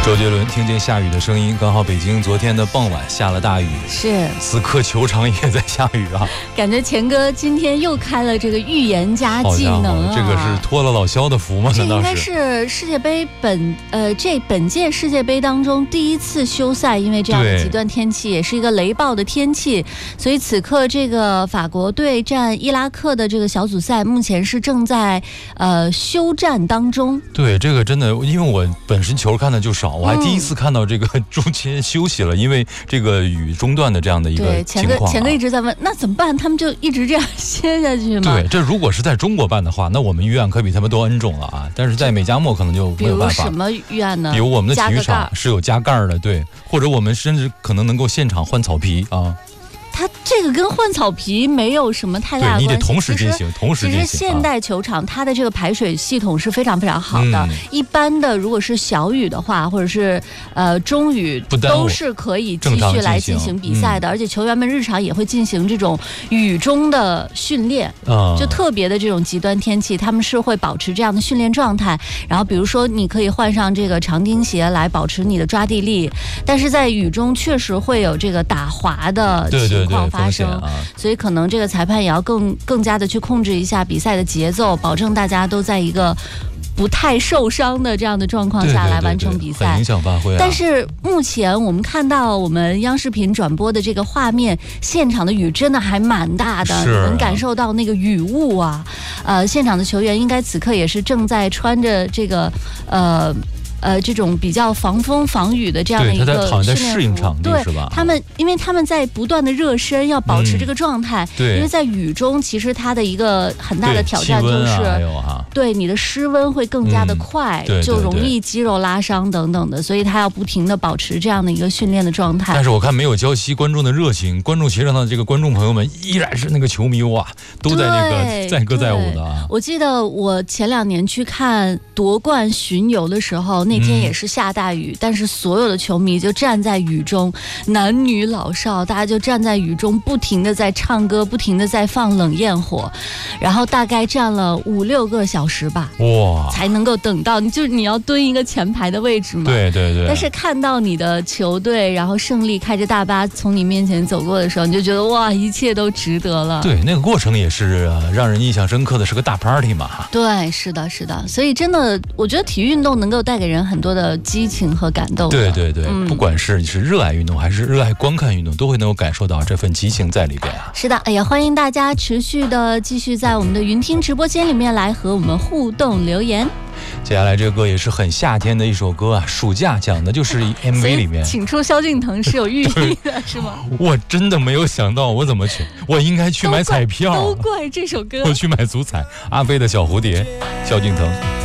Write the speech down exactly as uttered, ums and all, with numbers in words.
周杰伦听见下雨的声音，刚好北京昨天的傍晚下了大雨， 是此刻球场也在下雨啊。 感觉钱哥今天又开了这个预言家技能啊， 这个是托了老肖的福吗？ 这应该是世界杯本呃这本届世界杯当中第一次休赛，因为这样的极端天气，也是一个雷暴的天气，所以此刻这个法国队战伊拉克的这个小组赛目前是正在呃休战当中。 对，这个真的，因为我本身球看的就少。我还第一次看到这个中间休息了，因为这个雨中断的这样的一个情况、啊。 对，前个一直在问，那怎么办？他们就一直这样歇下去吗？ 对，这如果是在中国办的话，那我们预案可比他们多恩重了啊。但是在美加墨可能就没有办法。 比如什么预案呢？ 比如我们的体育场是有加盖的，对，或者我们甚至可能能够现场换草皮啊。 它这个跟换草皮没有什么太大的关系， 对，你得同时进行，同时进行。 其实现代球场它的这个排水系统是非常非常好的，嗯、一般的如果是小雨的话，或者是呃中雨，都是可以继续来进行比赛的。嗯、而且球员们日常也会进行这种雨中的训练，嗯、就特别的这种极端天气，他们是会保持这样的训练状态。然后比如说你可以换上这个长钉鞋来保持你的抓地力，但是在雨中确实会有这个打滑的情况。对对对发生，啊、所以可能这个裁判也要更更加的去控制一下比赛的节奏，保证大家都在一个不太受伤的这样的状况下来完成比赛， 很影响发挥啊。 但是目前我们看到我们央视频转播的这个画面，现场的雨真的还蛮大的，你能感受到那个雨雾啊。呃，现场的球员应该此刻也是正在穿着这个呃。呃，这种比较防风防雨的这样的一个训练服， 好像在适应场地是吧？ 他们因为他们在不断的热身，要保持这个状态。嗯、 对， 因为在雨中，其实它的一个很大的挑战就是， 对, 啊对你的失温会更加的快，嗯、就容易肌肉拉伤等等的，所以他要不停的保持这样的一个训练的状态。 但是我看没有浇熄观众的热情，观众席上的这个观众朋友们依然是那个球迷哇，都在那个载歌载舞的啊。 我记得我前两年去看夺冠巡游的时候。那天也是下大雨，嗯、但是所有的球迷就站在雨中，男女老少，大家就站在雨中，不停的在唱歌，不停的在放冷焰火，然后大概站了五六个小时吧，哇，才能够等到，就是你要蹲一个前排的位置嘛， 对对对。 但是看到你的球队，然后胜利开着大巴从你面前走过的时候，你就觉得哇，一切都值得了。 对，那个过程也是让人印象深刻的，是个大 party 嘛。 对，是的，是的，所以真的，我觉得体育运动能够带给人很多的激情和感动。 对对对，嗯、不管是你是热爱运动还是热爱观看运动，都会能够感受到这份激情在里边啊。 是的，哎呀，欢迎大家持续的继续在我们的云听直播间里面来和我们互动留言。 接下来这个歌也是很夏天的一首歌啊，暑假讲的就是 M V 里面请出萧敬腾是有寓意的是吗？ 我真的没有想到，我怎么去，我应该去买彩票， 都怪这首歌， 我去买足彩，阿飞的小蝴蝶，萧敬腾。